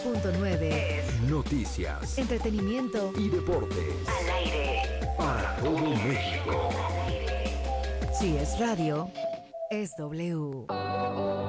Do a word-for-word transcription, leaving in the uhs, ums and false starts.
punto nueve es Noticias, entretenimiento y deportes al aire. para todo México. Si es radio, es W.